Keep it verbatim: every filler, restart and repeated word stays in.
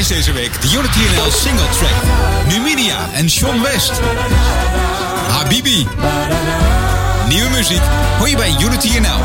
is deze week de Unity N L single track. Numidia en Sean West. Habibi. Nieuwe muziek hoor je bij Unity N L.